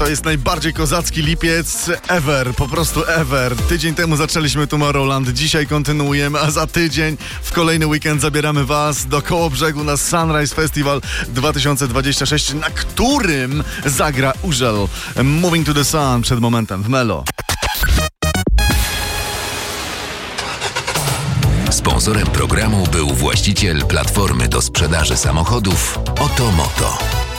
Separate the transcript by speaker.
Speaker 1: To jest najbardziej kozacki lipiec ever, po prostu ever. Tydzień temu zaczęliśmy Tomorrowland, dzisiaj kontynuujemy, a za tydzień w kolejny weekend zabieramy was do Kołobrzegu na Sunrise Festival 2026, na którym zagra Użel. Moving to the Sun przed momentem w Melo.
Speaker 2: Sponsorem programu był właściciel platformy do sprzedaży samochodów Otomoto.